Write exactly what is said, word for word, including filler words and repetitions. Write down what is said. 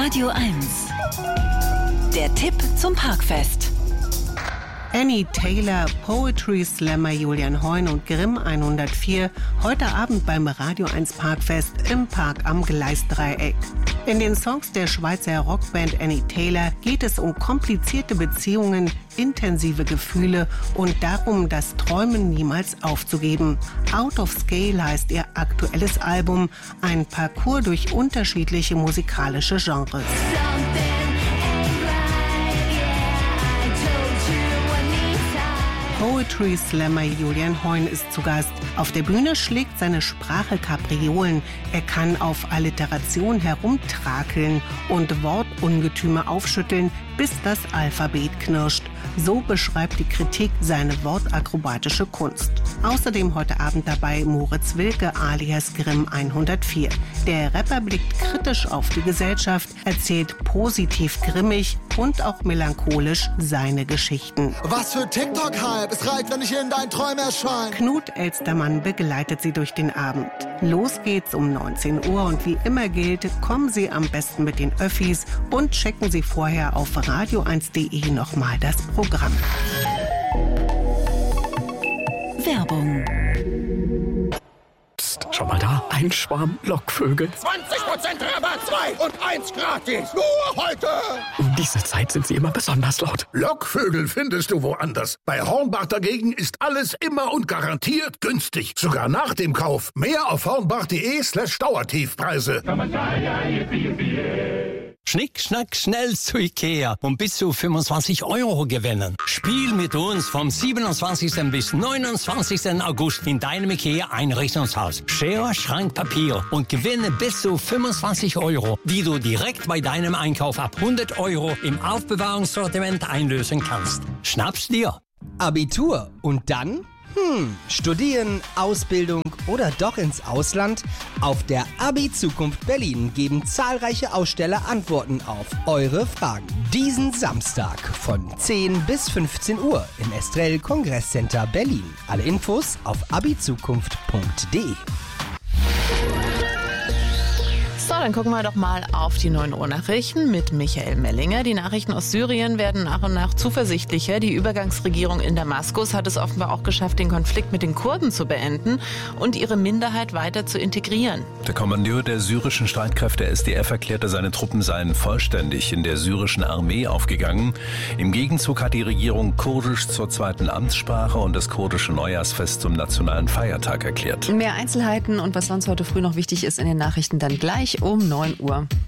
Radio eins. Der Tipp zum Parkfest. Annie Taylor, Poetry Slammer Julian Heun und Grimm hundertvier heute Abend beim Radio eins Parkfest im Park am Gleisdreieck. In den Songs der Schweizer Rockband Annie Taylor geht es um komplizierte Beziehungen, intensive Gefühle und darum, das Träumen niemals aufzugeben. Out of Scale heißt ihr aktuelles Album, ein Parcours durch unterschiedliche musikalische Genres. Poetry Slammer Julian Heun ist zu Gast. Auf der Bühne schlägt seine Sprache Kapriolen. Er kann auf Alliteration herumtrakeln und Wortungetüme aufschütteln, bis das Alphabet knirscht. So beschreibt die Kritik seine wortakrobatische Kunst. Außerdem heute Abend dabei Moritz Wilke alias Grimm hundertvier. Der Rapper blickt kritisch auf die Gesellschaft, erzählt positiv grimmig und auch melancholisch seine Geschichten. Was für TikTok-Hype, es reicht, wenn ich in deinen Träumen erscheine. Knut Elstermann begleitet sie durch den Abend. Los geht's um neunzehn Uhr und wie immer gilt, kommen Sie am besten mit den Öffis und checken Sie vorher auf radio eins punkt de nochmal das Programm. Werbung. Psst, schau mal da, ein Schwarm Lockvögel. zwanzig Prozent Rabatt, zwei und eins gratis. Nur heute. Um diese Zeit sind sie immer besonders laut. Lockvögel findest du woanders. Bei Hornbach dagegen ist alles immer und garantiert günstig. Sogar nach dem Kauf. Mehr auf hornbach.de slash Dauertiefpreise. Schnick, schnack, schnell zu Ikea und bis zu fünfundzwanzig Euro gewinnen. Spiel mit uns vom siebenundzwanzigsten bis neunundzwanzigsten August in deinem Ikea-Einrichtungshaus. Schere, Schrank, Papier und gewinne bis zu fünfundzwanzig Euro, die du direkt bei deinem Einkauf ab hundert Euro im Aufbewahrungssortiment einlösen kannst. Schnapp's dir! Abitur und dann? Hm, studieren, Ausbildung oder doch ins Ausland? Auf der Abi-Zukunft Berlin geben zahlreiche Aussteller Antworten auf eure Fragen. Diesen Samstag von zehn bis fünfzehn Uhr im Estrell Kongresscenter Berlin. Alle Infos auf abizukunft punkt de. So, dann gucken wir doch mal auf die neun Uhr Nachrichten mit Michael Mellinger. Die Nachrichten aus Syrien werden nach und nach zuversichtlicher. Die Übergangsregierung in Damaskus hat es offenbar auch geschafft, den Konflikt mit den Kurden zu beenden und ihre Minderheit weiter zu integrieren. Der Kommandeur der syrischen Streitkräfte S D F erklärte, seine Truppen seien vollständig in der syrischen Armee aufgegangen. Im Gegenzug hat die Regierung Kurdisch zur zweiten Amtssprache und das kurdische Neujahrsfest zum nationalen Feiertag erklärt. Mehr Einzelheiten und was sonst heute früh noch wichtig ist in den Nachrichten dann gleich um neun Uhr.